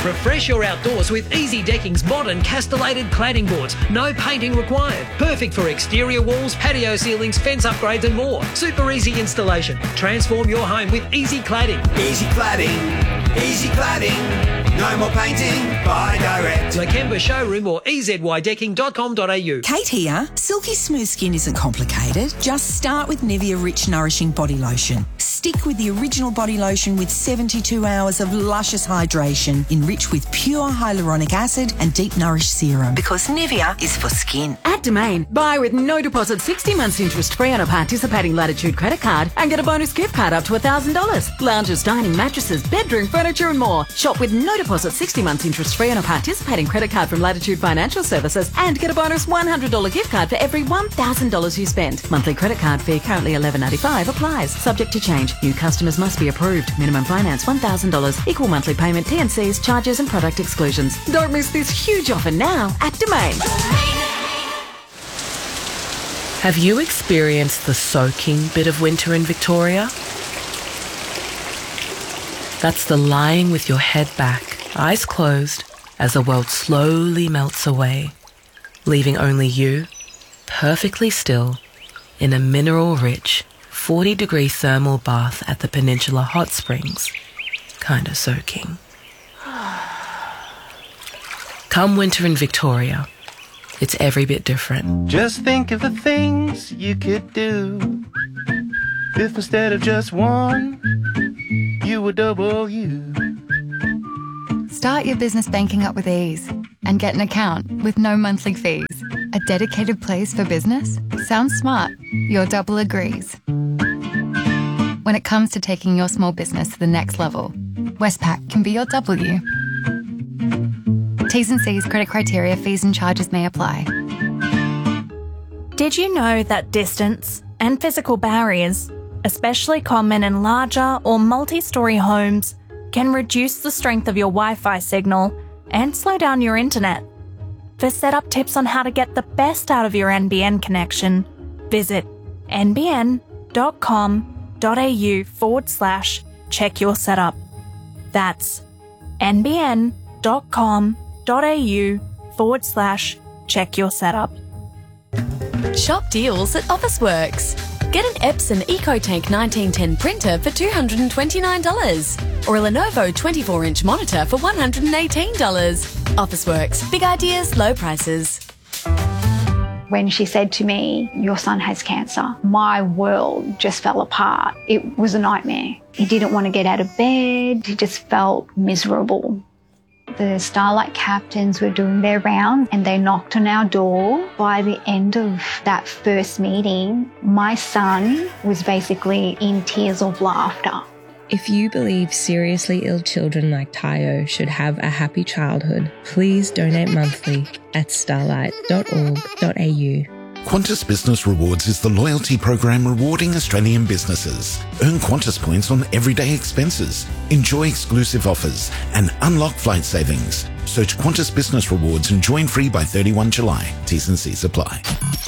Refresh your outdoors with Easy Decking's modern castellated cladding boards. No painting required. Perfect for exterior walls, patio ceilings, fence upgrades and more. Super easy installation. Transform your home with Easy Cladding. Easy Cladding. Easy Cladding. No more painting. Buy direct. Lakemba Showroom or ezydecking.com.au. Kate here. Silky smooth skin isn't complicated. Just start with Nivea Rich Nourishing Body Lotion. Stick with the original body lotion with 72 hours of luscious hydration, enriched with pure hyaluronic acid and deep nourished serum. Because Nivea is for skin. At Domain, buy with no deposit 60 months interest free on a participating Latitude credit card and get a bonus gift card up to $1,000. Lounges, dining, mattresses, bedroom furniture and more. Shop with no deposit 60 months interest free on a participating credit card from Latitude Financial Services and get a bonus $100 gift card for every $1,000 you spend. Monthly credit card fee currently $11.95 applies. Subject to change. New customers must be approved. Minimum finance $1,000. Equal monthly payment, T&Cs, charges and product exclusions. Don't miss this huge offer now at Domain. Have you experienced the soaking bit of winter in Victoria? That's the lying with your head back, eyes closed, as the world slowly melts away, leaving only you, perfectly still, in a mineral-rich, 40-degree thermal bath at the Peninsula Hot Springs, kinda soaking. Come winter in Victoria, it's every bit different. Just think of the things you could do if instead of just one, you were double you. Start your business banking up with ease and get an account with no monthly fees. A dedicated place for business? Sounds smart. Your double agrees. When it comes to taking your small business to the next level, Westpac can be your W. T's and C's, credit criteria, fees and charges may apply. Did you know that distance and physical barriers, especially common in larger or multi-storey homes, can reduce the strength of your Wi-Fi signal and slow down your internet? For setup tips on how to get the best out of your NBN connection, visit nbn.com.au/check your setup. That's nbn.com.au/check your setup. Shop deals at Officeworks. Get an Epson EcoTank 1910 printer for $229 or a Lenovo 24-inch monitor for $118. Officeworks. Big ideas, low prices. When she said to me, "Your son has cancer," my world just fell apart. It was a nightmare. He didn't want to get out of bed. He just felt miserable. The Starlight captains were doing their round and they knocked on our door. By the end of that first meeting, my son was basically in tears of laughter. If you believe seriously ill children like Tayo should have a happy childhood, please donate monthly at starlight.org.au. Qantas Business Rewards is the loyalty program rewarding Australian businesses. Earn Qantas points on everyday expenses, enjoy exclusive offers, and unlock flight savings. Search Qantas Business Rewards and join free by 31 July. T's and C's apply.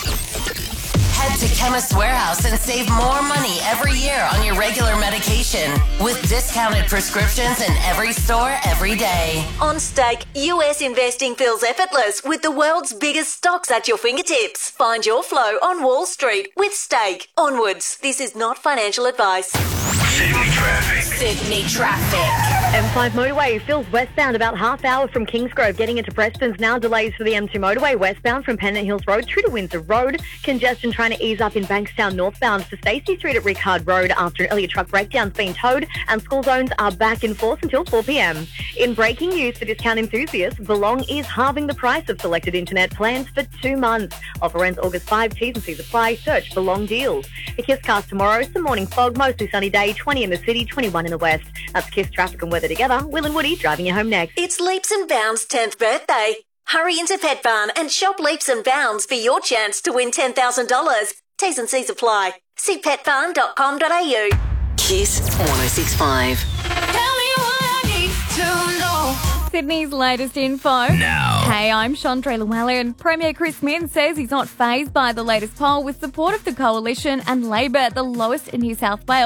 Head to Chemist Warehouse and save more money every year on your regular medication with discounted prescriptions in every store every day. On Stake, US investing feels effortless with the world's biggest stocks at your fingertips. Find your flow on Wall Street with Stake. Onwards. This is not financial advice. Sydney traffic. Sydney traffic. M5 motorway fills westbound about half hour from Kingsgrove getting into Preston's now. Delays for the M2 motorway westbound from Pennant Hills Road through to Windsor Road. Congestion trying to ease up in Bankstown northbound for Stacey Street at Rickard Road after an earlier truck breakdown's been towed, and school zones are back in force until 4 p.m. In breaking news for discount enthusiasts, Belong is halving the price of selected internet plans for 2 months. Offer ends August 5. T's and C's apply. Search Belong deals. The Kiss cast tomorrow. Some morning fog, mostly sunny day. 20 in the city, 21 in the west. That's Kiss traffic and weather together. Will and Woody driving you home next. It's Leaps and Bounds' 10th birthday. Hurry into Pet Barn and shop Leaps and Bounds for your chance to win $10,000. T's and C's apply. See petbarn.com.au. Kiss 106.5. Tell me what I need to know. Sydney's latest info. Now. Hey, I'm Chandra Llewellyn. Premier Chris Minns says he's not fazed by the latest poll with support of the Coalition and Labor at the lowest in New South Wales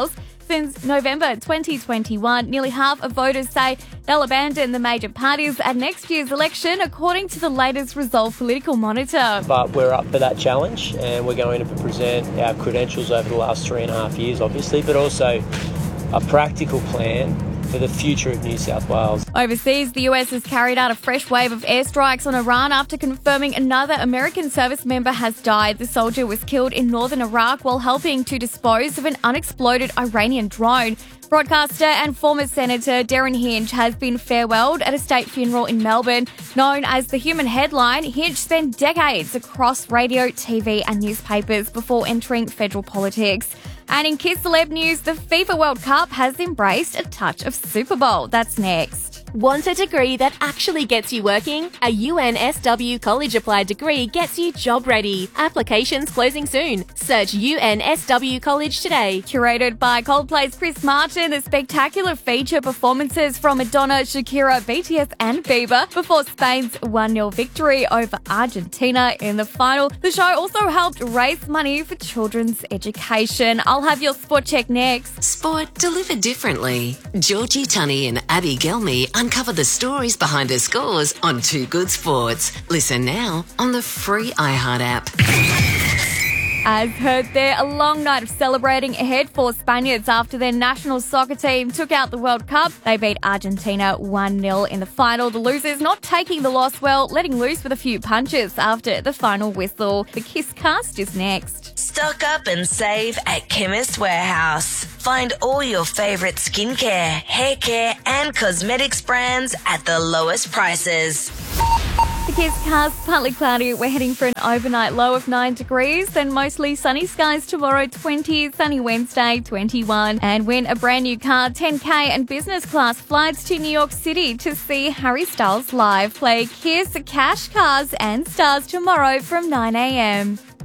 Since November 2021, nearly half of voters say they'll abandon the major parties at next year's election, according to the latest Resolve Political Monitor. But we're up for that challenge, and we're going to present our credentials over the last 3.5 years, obviously, but also a practical plan for the future of New South Wales. Overseas, the US has carried out a fresh wave of airstrikes on Iran after confirming another American service member has died. The soldier was killed in northern Iraq while helping to dispose of an unexploded Iranian drone. Broadcaster and former Senator Darren Hinch has been farewelled at a state funeral in Melbourne. Known as the Human Headline, Hinch spent decades across radio, TV and newspapers before entering federal politics. And in Kiss Celeb news, the FIFA World Cup has embraced a touch of Super Bowl. That's next. Want a degree that actually gets you working? A UNSW college applied degree gets you job ready. Applications closing soon. Search UNSW College today. Curated by Coldplay's Chris Martin, the spectacular feature performances from Madonna, Shakira, BTS and Bieber before Spain's 1-0 victory over Argentina in the final. The show also helped raise money for children's education. I'll have your sport check next. Sport delivered differently. Georgie Tunney and Abby Gelmy uncover the stories behind her scores on Too Good Sports. Listen now on the free iHeart app. As heard there, a long night of celebrating ahead for Spaniards after their national soccer team took out the World Cup. They beat Argentina 1-0 in the final. The losers not taking the loss well, letting loose with a few punches after the final whistle. The Kiss Cast is next. Stock up and save at Chemist Warehouse. Find all your favourite skincare, hair care and cosmetics brands at the lowest prices. The Kiss Cast, partly cloudy. We're heading for an overnight low of 9 degrees, then mostly sunny skies tomorrow, 20, sunny Wednesday, 21. And win a brand new car, 10K and business class flights to New York City to see Harry Styles live. Play Kiss, Cash, Cars and Stars tomorrow from 9 a.m.